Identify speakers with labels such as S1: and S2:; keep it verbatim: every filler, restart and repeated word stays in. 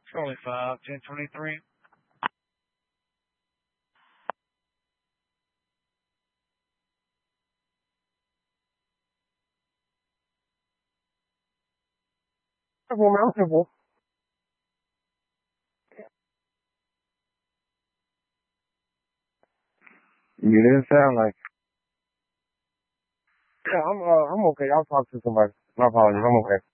S1: Charlie five, ten twenty-three.
S2: Simple, man. Simple. You didn't sound like. Yeah, I'm. Uh, I'm okay. I'll talk to somebody. My apologies. I'm okay.